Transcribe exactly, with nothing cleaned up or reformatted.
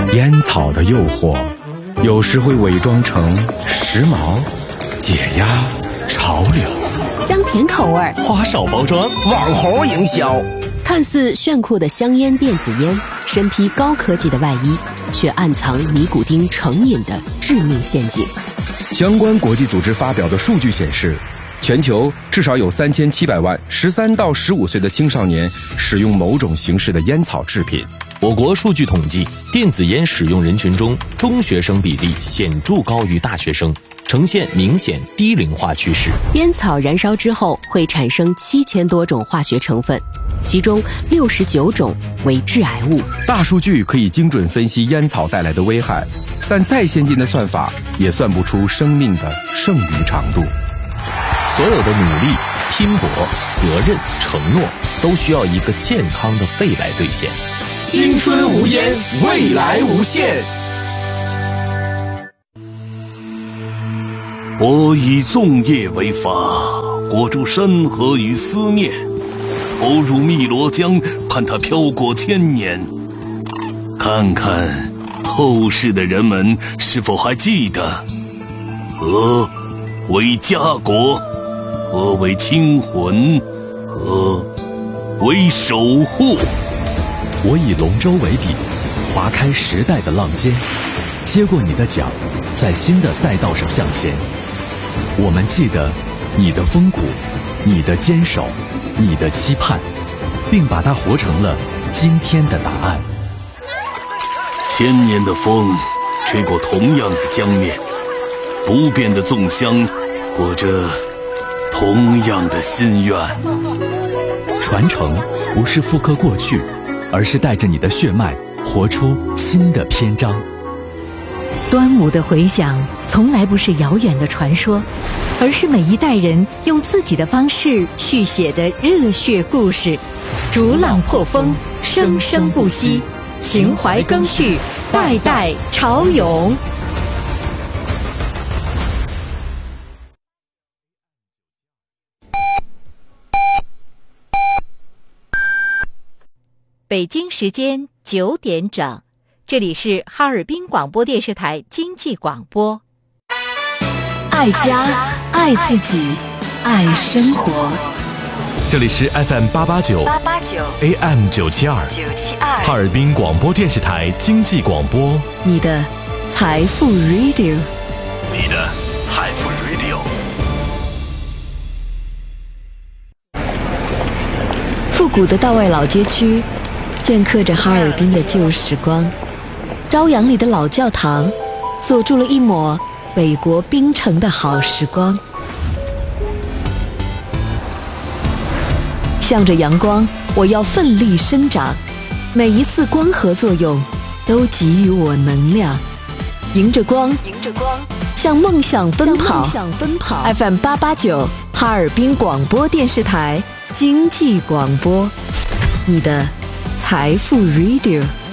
烟草的诱惑，有时会伪装成时髦、解压、潮流， 香甜口味， 花哨包装，网红营销。 看似炫酷的香烟电子烟，身披高科技的外衣，却暗藏尼古丁成瘾的致命陷阱。 相关国际组织发表的数据显示，全球至少有三千七百万十三到十五岁的青少年使用某种形式的烟草制品。 我国数据统计，电子烟使用人群中，中学生比例显著高于大学生，呈现明显低龄化趋势。 烟草燃烧之后会产生七千多种化学成分，其中六十九种为致癌物。 大数据可以精准分析烟草带来的危害，但再先进的算法也算不出生命的剩余长度。 所有的努力、拼搏、责任、承诺，都需要一个健康的肺来兑现。 青春无烟，未来无限。 我以粽叶为法，裹住山河于思念，投入汨罗江，盼它飘过千年。看看后世的人们是否还记得，何为家国，何为清魂，何为守护。 我以龙舟为笔，划开时代的浪尖，接过你的桨，在新的赛道上向前。我们记得你的风骨，你的坚守，你的期盼，并把它活成了今天的答案。 千年的风吹过同样的江面，不变的粽香裹着同样的心愿。 传承不是复刻过去，而是带着你的血脉活出新的篇章。 端午的回响从来不是遥远的传说，而是每一代人用自己的方式续写的热血故事。逐浪破风，生生不息，情怀更续，代代潮涌。北京时间九点整，这里是哈尔滨广播电视台经济广播。 爱家，爱自己，爱生活。 这里是 F M 八八九 A M 九七二哈尔滨广播电视台经济广播， 你的财富 Radio， 你的财富 Radio。 复古的道外老街区镌刻着哈尔滨的旧时光，朝阳里的老教堂锁住了一抹北国冰城的好时光。向着阳光，我要奋力生长，每一次光合作用都给予我能量，迎着光，迎着光，向梦想奔跑。向梦想奔跑。F M 八八九哈尔滨广播电视台经济广播，你的财富 Radio。